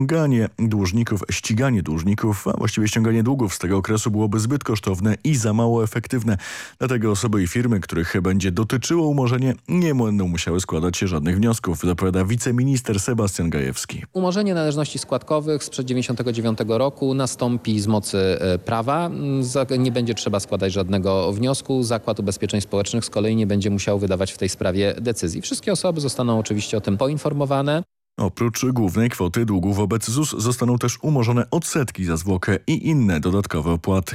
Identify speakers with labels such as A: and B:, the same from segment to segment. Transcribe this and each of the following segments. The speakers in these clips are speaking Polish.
A: Ściganie dłużników, a właściwie ściąganie długów z tego okresu byłoby zbyt kosztowne i za mało efektywne. Dlatego osoby i firmy, których będzie dotyczyło umorzenie, nie będą musiały składać się żadnych wniosków, zapowiada wiceminister Sebastian Gajewski.
B: Umorzenie należności składkowych sprzed 1999 roku nastąpi z mocy prawa. Nie będzie trzeba składać żadnego wniosku. Zakład Ubezpieczeń Społecznych z kolei nie będzie musiał wydawać w tej sprawie decyzji. Wszystkie osoby zostaną oczywiście o tym poinformowane.
A: Oprócz głównej kwoty długu wobec ZUS zostaną też umorzone odsetki za zwłokę i inne dodatkowe opłaty.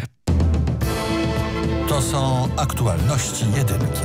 C: To są aktualności jedynki.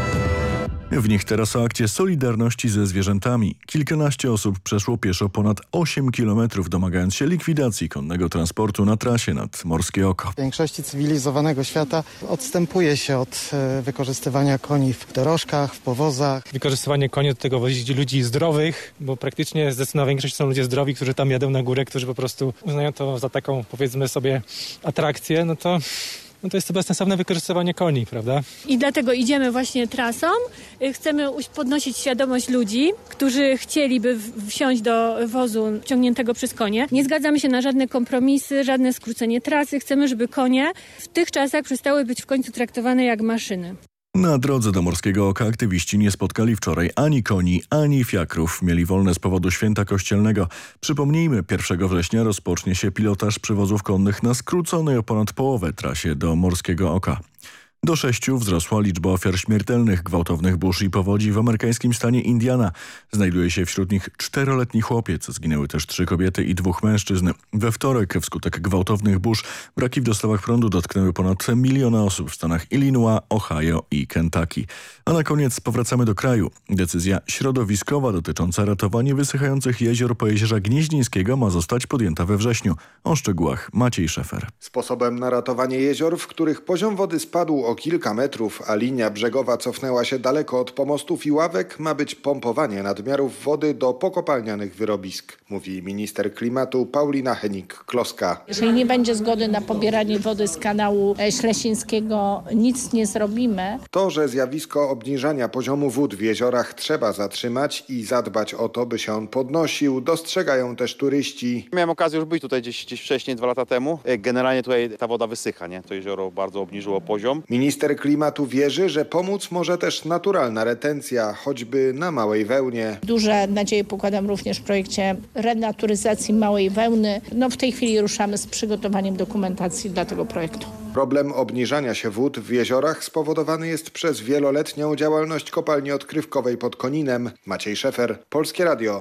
A: W nich teraz o akcie solidarności ze zwierzętami. Kilkanaście osób przeszło pieszo ponad 8 kilometrów, domagając się likwidacji konnego transportu na trasie nad Morskie Oko.
D: W większości cywilizowanego świata odstępuje się od wykorzystywania koni w dorożkach, w powozach.
E: Wykorzystywanie koni do tego wozić ludzi zdrowych, bo praktycznie zdecydowana większość są ludzie zdrowi, którzy tam jadą na górę, którzy po prostu uznają to za taką, powiedzmy sobie, atrakcję, no to jest to bezsensowne wykorzystywanie koni, prawda?
F: I dlatego idziemy właśnie trasą. Chcemy podnosić świadomość ludzi, którzy chcieliby wsiąść do wozu ciągniętego przez konie. Nie zgadzamy się na żadne kompromisy, żadne skrócenie trasy. Chcemy, żeby konie w tych czasach przestały być w końcu traktowane jak maszyny.
A: Na drodze do Morskiego Oka aktywiści nie spotkali wczoraj ani koni, ani fiakrów. Mieli wolne z powodu święta kościelnego. Przypomnijmy, 1 września rozpocznie się pilotaż przewozów konnych na skróconej o ponad połowę trasie do Morskiego Oka. Do 6 wzrosła liczba ofiar śmiertelnych gwałtownych burz i powodzi w amerykańskim stanie Indiana. Znajduje się wśród nich 4-letni chłopiec. Zginęły też 3 kobiety i 2 mężczyzn. We wtorek wskutek gwałtownych burz braki w dostawach prądu dotknęły ponad 1 miliona osób w stanach Illinois, Ohio i Kentucky. A na koniec powracamy do kraju. Decyzja środowiskowa dotycząca ratowania wysychających jezior po Jeziora Gnieźnieńskiego ma zostać podjęta we wrześniu. O szczegółach Maciej Szefer.
G: Sposobem na ratowanie jezior, w których poziom wody spadł o kilka metrów, a linia brzegowa cofnęła się daleko od pomostów i ławek, ma być pompowanie nadmiarów wody do pokopalnianych wyrobisk, mówi minister klimatu Paulina Hennig-Kloska.
H: Jeżeli nie będzie zgody na pobieranie wody z kanału Ślesińskiego, nic nie zrobimy.
G: To, że zjawisko obniżania poziomu wód w jeziorach trzeba zatrzymać i zadbać o to, by się on podnosił, dostrzegają też turyści.
I: Miałem okazję już być tutaj gdzieś wcześniej, 2 lata temu. Generalnie tutaj ta woda wysycha, nie? To jezioro bardzo obniżyło poziom.
G: Minister klimatu wierzy, że pomóc może też naturalna retencja, choćby na Małej Wełnie.
H: Duże nadzieje pokładam również w projekcie renaturyzacji Małej Wełny. W tej chwili ruszamy z przygotowaniem dokumentacji dla tego projektu.
G: Problem obniżania się wód w jeziorach spowodowany jest przez wieloletnią działalność kopalni odkrywkowej pod Koninem. Maciej Szefer, Polskie Radio.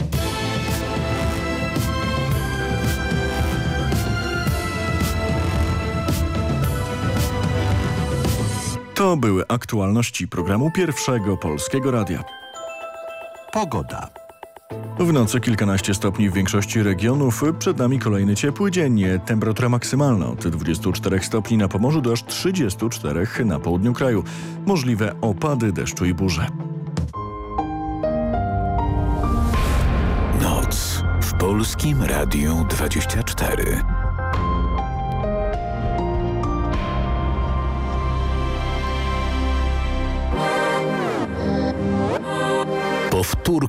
A: To były aktualności programu Pierwszego Polskiego Radia.
C: Pogoda.
A: W nocy kilkanaście stopni w większości regionów. Przed nami kolejny ciepły dzień. Temperatura maksymalna od 24 stopni na Pomorzu do aż 34 na południu kraju. Możliwe opady deszczu i burze.
C: Noc w Polskim Radiu 24. Powtórka.